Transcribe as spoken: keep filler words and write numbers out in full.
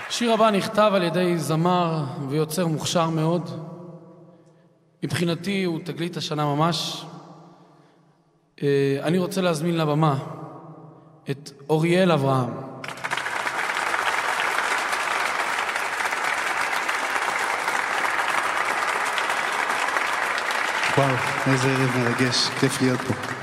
השיר הבא נכתב על ידי זמר ויוצר מוכשר מאוד. מבחינתי הוא תגלית השנה ממש. אני רוצה להזמין לבמה את אוריאל אברהם. וואו, איזה ערב מרגש, כיף להיות פה.